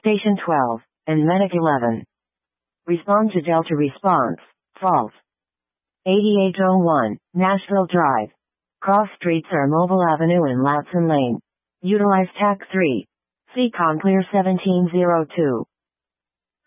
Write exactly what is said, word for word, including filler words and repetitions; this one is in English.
Station twelve, and Medic eleven. Respond to Delta response, false. eighty-eight oh one, Nashville Drive. Cross streets are Mobile Avenue and Latson Lane. Utilize T A C three. Seacon Clear seventeen oh two.